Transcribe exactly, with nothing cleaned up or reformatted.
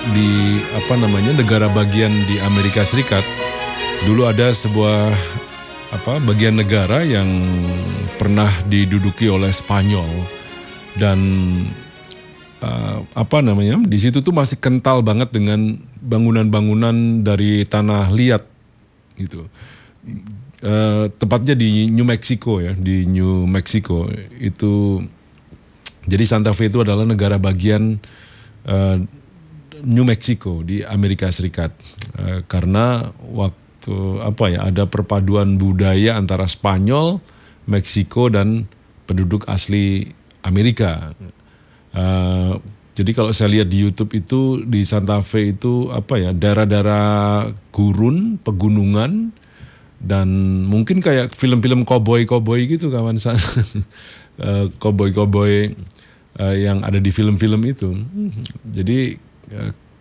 di apa namanya negara bagian di Amerika Serikat dulu ada sebuah apa bagian negara yang pernah diduduki oleh Spanyol dan uh, apa namanya di situ tuh masih kental banget dengan bangunan-bangunan dari tanah liat gitu. Uh, tepatnya di New Mexico ya, di New Mexico itu. Jadi Santa Fe itu adalah negara bagian uh, New Mexico di Amerika Serikat uh, karena waktu apa ya ada perpaduan budaya antara Spanyol, Meksiko dan penduduk asli Amerika. Uh, jadi kalau saya lihat di YouTube itu di Santa Fe itu apa ya daerah-daerah gurun, pegunungan dan mungkin kayak film-film koboi-koboi gitu kawan saya. Koboi-koboi uh, yang ada di film-film itu. Jadi uh,